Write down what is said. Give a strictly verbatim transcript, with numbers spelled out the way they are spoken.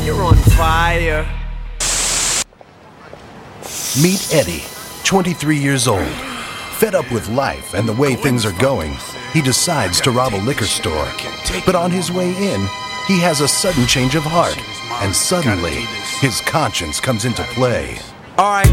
You're on fire. Meet Eddie, twenty-three years old. Fed up with life and the way things are going, he decides to rob a liquor store. But on his way in, he has a sudden change of heart, and suddenly, his conscience comes into play. All right.